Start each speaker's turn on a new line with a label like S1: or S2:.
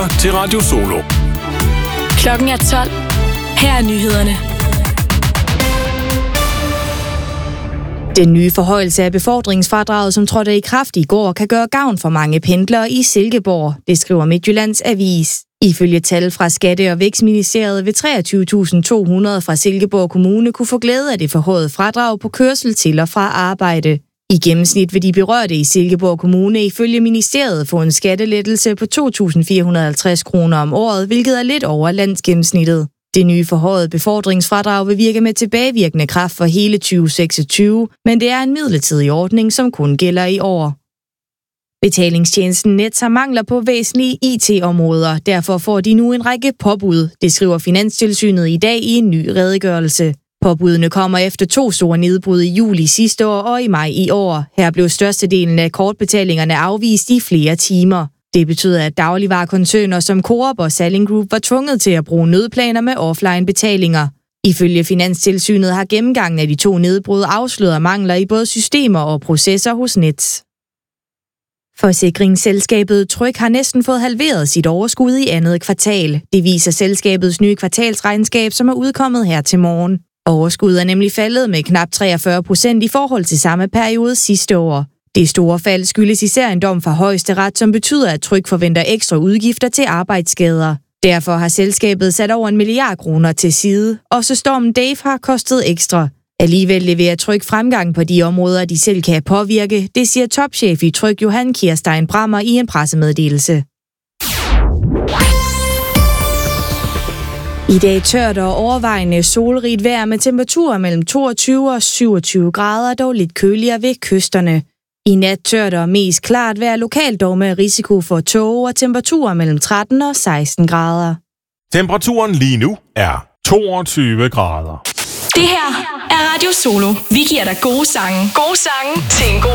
S1: lytter til Radio Solo.
S2: Klokken er 12. Her er nyhederne.
S3: Den nye forhøjelse af befordringsfradraget, som trådte i kraft i går, kan gøre gavn for mange pendlere i Silkeborg, det skriver Midtjyllands Avis. Ifølge tal fra Skatte- og Vækstministeriet vil 23.200 fra Silkeborg Kommune kunne få glæde af det forhøjede fradrag på kørsel til og fra arbejde. I gennemsnit vil de berørte i Silkeborg Kommune ifølge ministeriet få en skattelettelse på 2.450 kroner om året, hvilket er lidt over landsgennemsnittet. Det nye forhøjede befordringsfradrag vil virke med tilbagevirkende kraft for hele 2026, men det er en midlertidig ordning, som kun gælder i år. Betalingstjenesten Nets har mangler på væsentlige IT-områder, derfor får de nu en række påbud, det skriver Finanstilsynet i dag i en ny redegørelse. Påbudene kommer efter 2 store nedbrud i juli sidste år og i maj i år. Her blev størstedelen af kortbetalingerne afvist i flere timer. Det betyder, at dagligvarekoncerner som Coop og Salling Group var tvunget til at bruge nødplaner med offline-betalinger. Ifølge Finanstilsynet har gennemgangen af de 2 nedbrud afsløret mangler i både systemer og processer hos Nets. Forsikringsselskabet Tryg har næsten fået halveret sit overskud i andet kvartal. Det viser selskabets nye kvartalsregnskab, som er udkommet her til morgen. Overskuddet er nemlig faldet med knap 43% i forhold til samme periode sidste år. Det store fald skyldes især en dom fra Højesteret, som betyder, at Tryg forventer ekstra udgifter til arbejdsskader. Derfor har selskabet sat over 1 milliard kroner til side. Også stormen Dave har kostet ekstra. Alligevel leverer Tryg fremgang på de områder, de selv kan påvirke. Det siger topchef i Tryg Johan Kirstein Brammer i en pressemeddelelse. I dag tørt og overvejende solrigt vejr med temperaturer mellem 22 og 27 grader, dog lidt køligere ved kysterne. I nat tørt og mest klart vejr lokalt, dog med risiko for tåge og temperaturer mellem 13 og 16 grader.
S1: Temperaturen lige nu er 22 grader.
S2: Det her er Radio Solo. Vi giver dig gode sange. Gode sange til en god